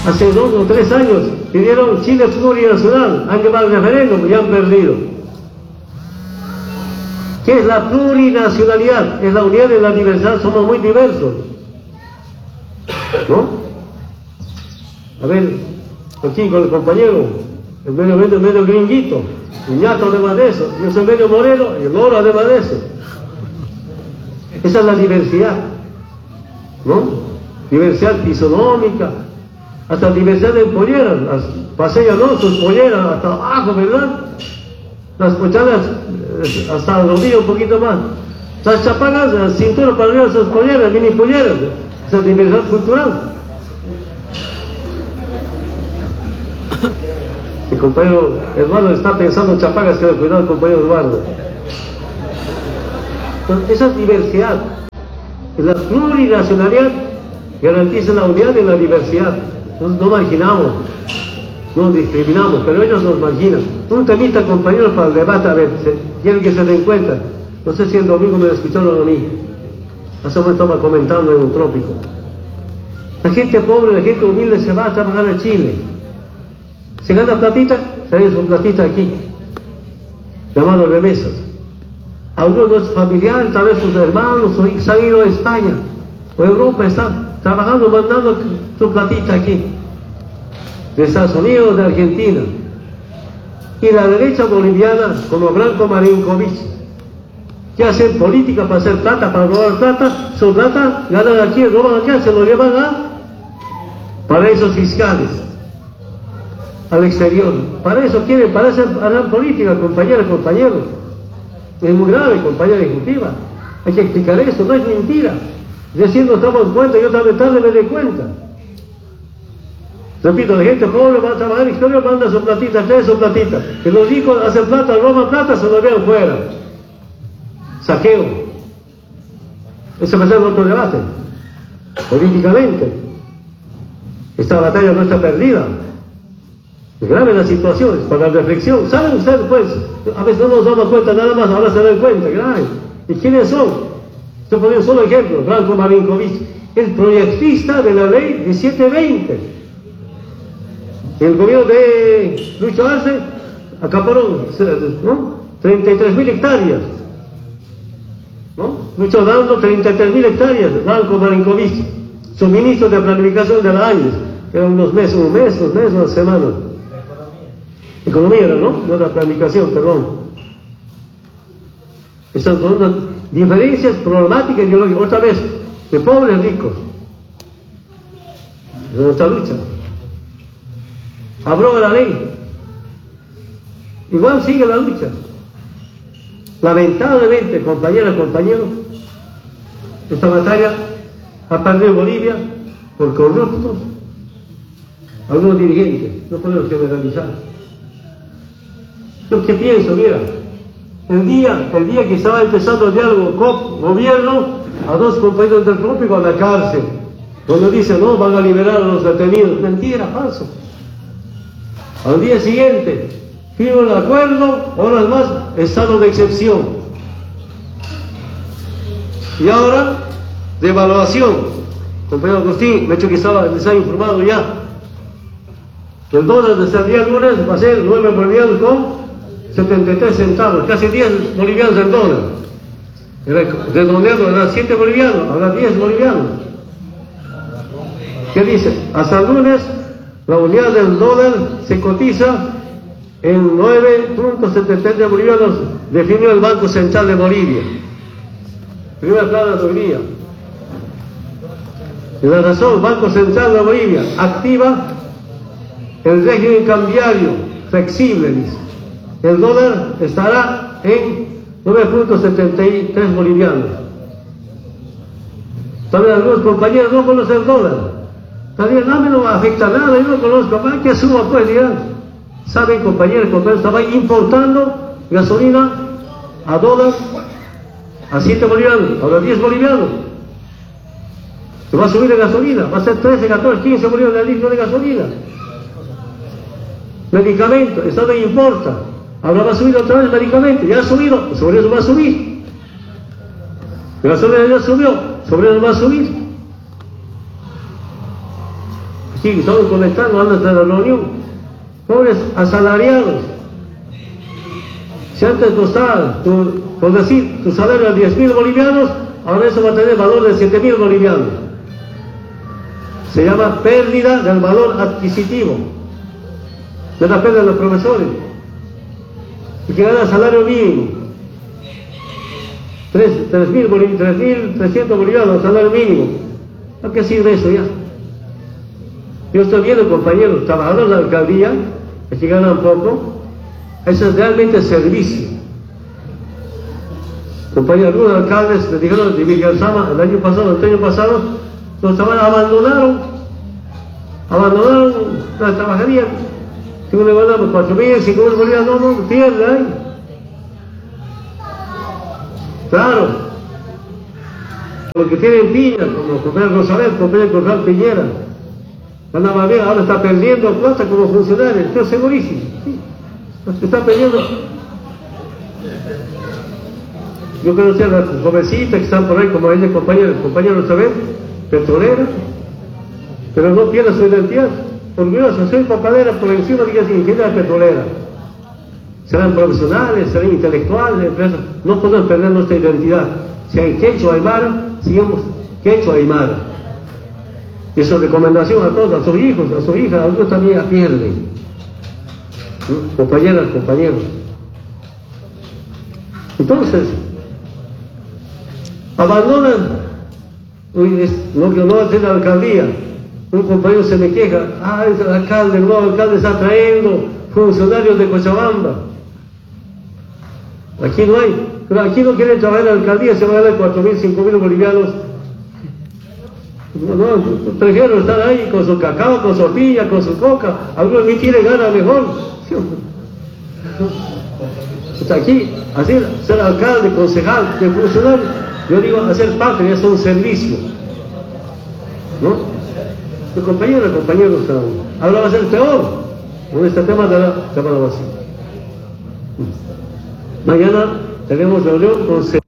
Hace 2 o 3 años pidieron Chile plurinacional, han llevado el referéndum y han perdido. ¿Qué es la plurinacionalidad? Es la unidad de la diversidad, somos muy diversos, ¿no? A ver, aquí con el compañero, el medio gringuito, el ñato además de eso, yo soy medio moreno y el oro además de eso. Esa es la diversidad, ¿no? Diversidad fisonómica, hasta diversidad de polleras, las pasean, ¿no? Sus polleras hasta abajo, ¿verdad? Las pochadas hasta el rodillo un poquito más. Las chapagas, la cintura para arriba, esas polleras, mini polleras, esa diversidad cultural. El compañero Eduardo está pensando en chapagas, que cuidado el compañero Eduardo. Entonces, esa diversidad, la plurinacionalidad garantiza la unidad y la diversidad. No marginamos, no discriminamos, pero ellos nos marginan. Un temita, compañeros, para el debate, a ver, quieren que se den cuenta. No sé si el domingo me escucharon a mí. Hace un momento estaba comentando en un trópico. La gente pobre, la gente humilde se va a trabajar a Chile. Se gana platita, se gana su platita aquí, llamado remesas. Algunos de sus familiares, tal vez sus hermanos, se han ido a España o Europa, están trabajando, mandando su platita aquí, de Estados Unidos, de Argentina. Y la derecha boliviana, como Branco Marinkovic, que hacen política para hacer plata, para robar plata, su plata ganan aquí, roban acá, se lo llevan a paraísos fiscales, al exterior. Para eso quieren, para hacer política, compañeros. Es muy grave, compañera ejecutiva. Hay que explicar eso, no es mentira. Recién nos damos cuenta, yo también tarde me doy cuenta. Repito, la gente pobre va a trabajar en exterior, manda su platita, trae su platita. Que los ricos hacen plata, roban plata, se lo vean fuera. Saqueo. Ese va a ser otro debate. Políticamente. Esta batalla no está perdida. Es grave la situación, es para la reflexión. ¿Saben ustedes, pues? A veces no nos damos cuenta nada más, ahora se dan cuenta, grave. ¿Y quiénes son? Yo pongo un solo ejemplo, Branco Marinkovic, el proyectista de la ley 1720. El gobierno de Lucho Arce acaparó, ¿no? 33.000 hectáreas. ¿No? Lucho dando 33.000 hectáreas, Branco Marinkovic, su ministro de planificación de la ANES, que eran un mes, una semana. Economía era, ¿no? No era planificación, perdón. Estas son las diferencias problemáticas ideológicas, otra vez, de pobres ricos. Es nuestra lucha. Abroga la ley. Igual sigue la lucha. Lamentablemente, compañeras, compañeros, esta batalla ha perdido Bolivia por corruptos, algunos dirigentes, no podemos generalizar. Yo que pienso, mira, el día que estaba empezando el diálogo COP-gobierno, a 2 compañeros del trópico a la cárcel, donde dicen, no, van a liberar a los detenidos. Mentira, falso. Al día siguiente, firman el acuerdo, horas más, estado de excepción. Y ahora, de evaluación. Compañero Agustín, me ha hecho que les ha informado ya. El dólar desde el día lunes va a ser 9 bolivianos con 73 centavos, casi 10 bolivianos el dólar. Redondeando, era 7 bolivianos, ahora 10 bolivianos. ¿Qué dice? Hasta el lunes, la unidad del dólar se cotiza en 9.73 bolivianos, definió el Banco Central de Bolivia. Primera clara de hoy día. Y la razón, el Banco Central de Bolivia activa el régimen cambiario flexible, dice. El dólar estará en 9.73 bolivianos. También algunos compañeros no conocen el dólar. También no me no afecta nada, yo no conozco. ¿Qué suba pues, dirán? Saben, compañeros, estaban importando gasolina a dólar, a 7 bolivianos, ahora 10 bolivianos. Se va a subir la gasolina, va a ser 13, 14, 15 bolivianos el litro de gasolina. Medicamento, el Estado importa. Ahora va a subir otra vez el medicamento, ya ha subido, sobre eso va a subir. La gasolina ya subió, sobre eso va a subir. Aquí estamos conectando antes de la reunión. Pobres asalariados. Si antes costaba, por decir, tu salario era 10.000 bolivianos, ahora eso va a tener valor de 7.000 bolivianos. Se llama pérdida del valor adquisitivo. De la pérdida de los profesores. Y que gana salario mínimo. 3.300 bolivianos, salario mínimo. ¿A qué sirve eso ya? Yo estoy viendo, compañeros, trabajadores de la alcaldía, que ganan poco. Eso es realmente servicio. Compañeros, algunos alcaldes le dijeron de Villalzama el año pasado, los trabajadores abandonaron la trabajaría. Si uno le ganamos 4.000, 5.000 bolivianos, no, pierde ahí. Claro. Los que tienen piña, como el compañero Rosalet, el compañero Corral Piñera, ganaba bien, ahora está perdiendo plata como funcionario, estoy segurísimo. Sí. Está perdiendo. Yo conocí a las jovencitas que están por ahí, como ella, el compañero Rosalet, petrolera, pero no pierde su identidad. Orgulloso, soy papadera por encima de que es ingeniera petrolera. Serán profesionales, serán intelectuales, empresas. No podemos perder nuestra identidad. Si hay quechua aymara, sigamos quechua aymara. Y eso es recomendación a todos, a sus hijos, a sus hijas, algunos también la pierden. ¿No? Compañeras, compañeros. Entonces, abandonan. Lo que no va a hacer la alcaldía. Un compañero se me queja, el nuevo alcalde está trayendo funcionarios de Cochabamba. Aquí no hay, pero aquí no quieren trabajar en la alcaldía, se van a dar 4.000, 5.000 bolivianos. No, prefiero estar ahí con su cacao, con su tortilla, con su coca. Algunos ni quieren ganar mejor. Hasta aquí, así, ser alcalde, concejal, de funcionario, yo digo, hacer patria es un servicio. ¿No? Los compañeros, ahora va a ser peor con este tema de la Cámara Vacía. Mañana tenemos reunión con